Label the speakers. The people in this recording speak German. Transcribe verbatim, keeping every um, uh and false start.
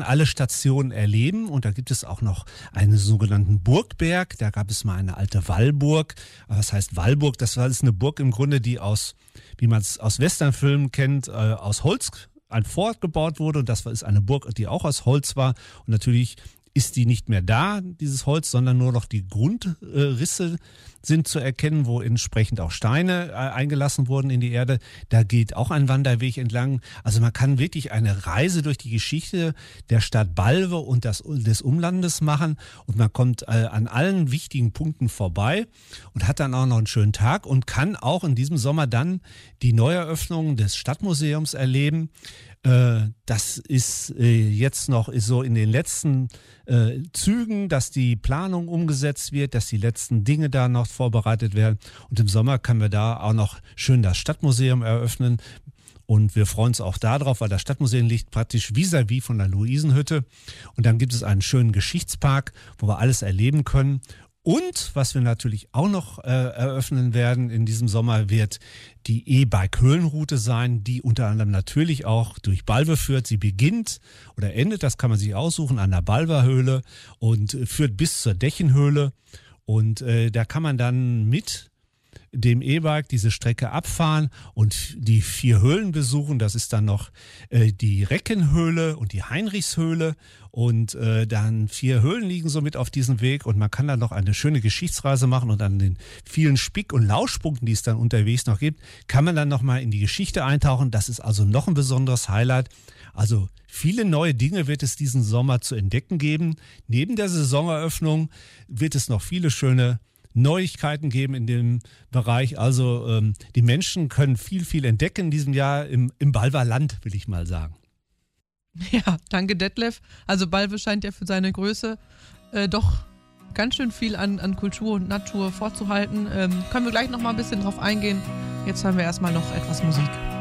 Speaker 1: alle Stationen erleben und da gibt es auch noch einen sogenannten Burgberg. Da gab es mal eine alte Wallburg. Was heißt Wallburg? Das war ist eine Burg im Grunde, die aus, wie man es aus Westernfilmen kennt, äh, aus Holz ein Fort gebaut wurde und das ist eine Burg, die auch aus Holz war und natürlich ist die nicht mehr da, dieses Holz, sondern nur noch die Grundrisse sind zu erkennen, wo entsprechend auch Steine äh, eingelassen wurden in die Erde. Da geht auch ein Wanderweg entlang. Also man kann wirklich eine Reise durch die Geschichte der Stadt Balve und das, des Umlandes machen und man kommt äh, an allen wichtigen Punkten vorbei und hat dann auch noch einen schönen Tag und kann auch in diesem Sommer dann die Neueröffnung des Stadtmuseums erleben. Das ist jetzt noch so in den letzten Zügen, dass die Planung umgesetzt wird, dass die letzten Dinge da noch vorbereitet werden. Und im Sommer können wir da auch noch schön das Stadtmuseum eröffnen. Und wir freuen uns auch darauf, weil das Stadtmuseum liegt praktisch vis-à-vis von der Luisenhütte. Und dann gibt es einen schönen Geschichtspark, wo wir alles erleben können. Und was wir natürlich auch noch äh, eröffnen werden in diesem Sommer, wird die E-Bike-Höhlenroute sein, die unter anderem natürlich auch durch Balve führt. Sie beginnt oder endet, das kann man sich aussuchen, an der Balver Höhle und führt bis zur Dächenhöhle. Und äh, da kann man dann mit dem E-Bike diese Strecke abfahren und die vier Höhlen besuchen. Das ist dann noch äh, die Reckenhöhle und die Heinrichshöhle und äh, dann vier Höhlen liegen somit auf diesem Weg und man kann dann noch eine schöne Geschichtsreise machen und an den vielen Spick- und Lauschpunkten, die es dann unterwegs noch gibt, kann man dann nochmal in die Geschichte eintauchen. Das ist also noch ein besonderes Highlight. Also viele neue Dinge wird es diesen Sommer zu entdecken geben. Neben der Saisoneröffnung wird es noch viele schöne Neuigkeiten geben in dem Bereich. Also ähm, die Menschen können viel, viel entdecken in diesem Jahr im, im Balver Land, will ich mal sagen.
Speaker 2: Ja, danke Detlef. Also Balve scheint ja für seine Größe äh, doch ganz schön viel an, an Kultur und Natur vorzuhalten. Ähm, können wir gleich noch mal ein bisschen drauf eingehen. Jetzt hören wir erstmal noch etwas Musik.